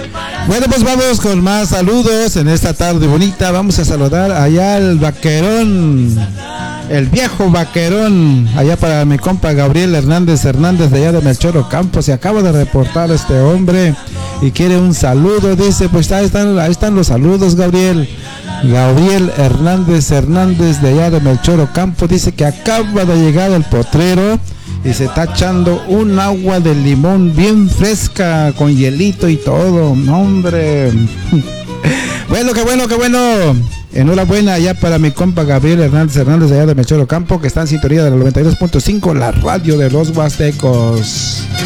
Bueno, pues vamos con más saludos en esta tarde bonita. Vamos a saludar allá al vaquerón, el viejo vaquerón, allá para mi compa Gabriel Hernández de allá de Melchor Ocampo. Se acaba de reportar este hombre y quiere un saludo, dice, pues ahí están los saludos, Gabriel Hernández de allá de Melchor Ocampo. Dice que acaba de llegar el potrero y se está echando un agua de limón bien fresca con hielito y todo. No, hombre. Bueno, qué bueno. Enhorabuena allá para mi compa Gabriel Hernández allá de Melchor Ocampo, que está en sintonía de la 92.5, la radio de los Huastecos.